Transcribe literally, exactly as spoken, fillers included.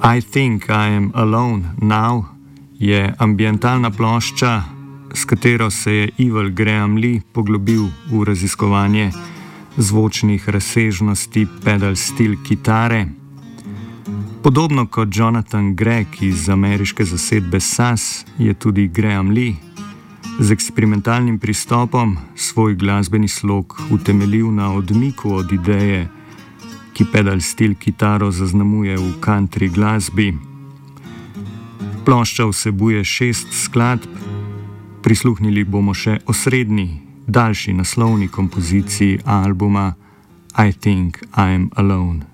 I Think I Am Alone Now je ambientalna plošča, s katero se je Evel Graham Lee poglobil v raziskovanje zvočnih razsežnosti pedal steel kitare. Podobno kot Jonathan Gregg iz ameriške zasedbe S A S je tudi Graham Lee z eksperimentalnim pristopom svoj glasbeni slog utemeljil na odmiku od ideje, ki pedal steel kitaro zaznamuje v country glasbi. Plošča vsebuje šest skladb, prisluhnili bomo še osrednji, daljši naslovni kompoziciji albuma I Think I Am Alone.